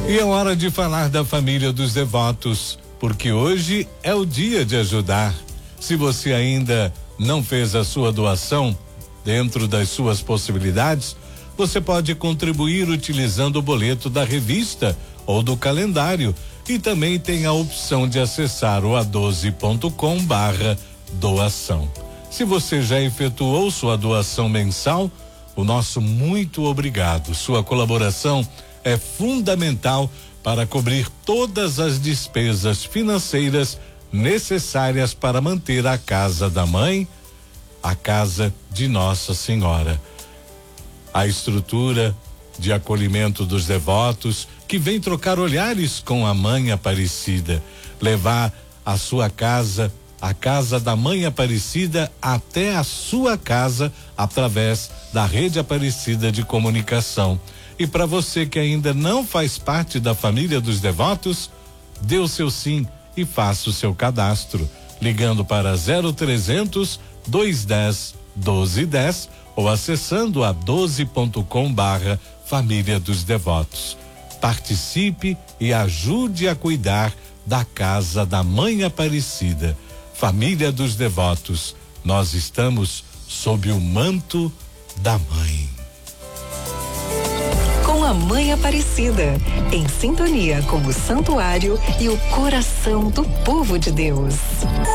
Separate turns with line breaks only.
E é hora de falar da família dos devotos, porque hoje é o dia de ajudar. Se você ainda não fez a sua doação, dentro das suas possibilidades, você pode contribuir utilizando o boleto da revista ou do calendário, e também tem a opção de acessar o a12.com/doação. Se você já efetuou sua doação mensal, o nosso muito obrigado. Sua colaboração é fundamental para cobrir todas as despesas financeiras necessárias para manter a casa da mãe, a casa de Nossa Senhora. A estrutura de acolhimento dos devotos que vem trocar olhares com a Mãe Aparecida, levar a sua casa, a casa da Mãe Aparecida, até a sua casa através da Rede Aparecida de Comunicação. E para você que ainda não faz parte da família dos devotos, dê o seu sim e faça o seu cadastro, ligando para 0300 210 1210 ou acessando a 12.com/família dos devotos. Participe e ajude a cuidar da casa da Mãe Aparecida. Família dos devotos, nós estamos sob o manto da Mãe.
Com a Mãe Aparecida, em sintonia com o santuário e o coração do povo de Deus.